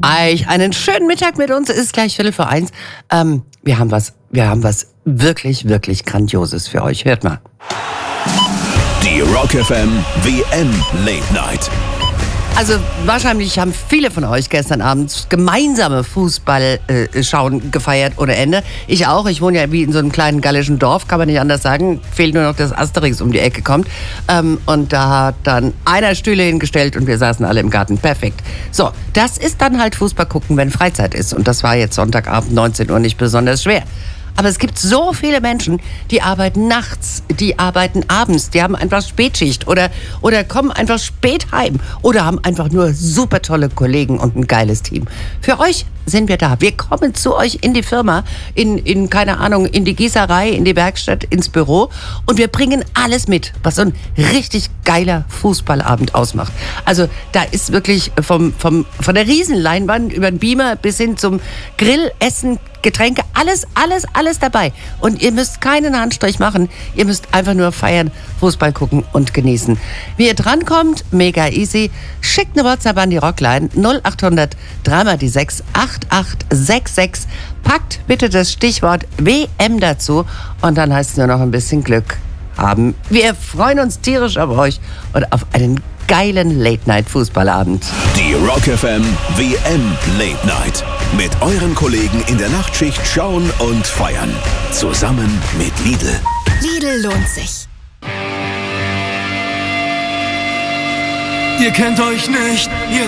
Einen schönen Mittag mit uns. Es ist gleich 12:45. Wir haben was wirklich, wirklich Grandioses für euch. Hört mal. Die Rock FM WM Late Night. Also wahrscheinlich haben viele von euch gestern Abend gemeinsame Fußball-Schauen gefeiert ohne Ende. Ich auch. Ich wohne ja wie in so einem kleinen gallischen Dorf, kann man nicht anders sagen. Fehlt nur noch, dass Asterix um die Ecke kommt. Und da hat dann einer Stühle hingestellt und wir saßen alle im Garten. Perfekt. So, das ist dann halt Fußball gucken, wenn Freizeit ist. Und das war jetzt Sonntagabend 19 Uhr nicht besonders schwer. Aber es gibt so viele Menschen, die arbeiten nachts, die arbeiten abends, die haben einfach Spätschicht oder kommen einfach spät heim oder haben einfach nur super tolle Kollegen und ein geiles Team. Für euch sind wir da. Wir kommen zu euch in die Firma, in keine Ahnung, in die Gießerei, in die Werkstatt, ins Büro und wir bringen alles mit, was so ein richtig geiler Fußballabend ausmacht. Also da ist wirklich von der Riesenleinwand über den Beamer bis hin zum Grill, Essen, Getränke, alles dabei. Und ihr müsst keinen Handstrich machen. Ihr müsst einfach nur feiern, Fußball gucken und genießen. Wie ihr drankommt, mega easy. Schickt eine WhatsApp an die Rockline 0800 3 die 6 8866. Packt bitte das Stichwort WM dazu und dann heißt es nur noch ein bisschen Glück haben. Wir freuen uns tierisch auf euch und auf einen geilen Late-Night-Fußballabend. Die Rock FM WM Late Night. Mit euren Kollegen in der Nachtschicht schauen und feiern. Zusammen mit Lidl. Lidl lohnt sich. Ihr kennt euch nicht, ihr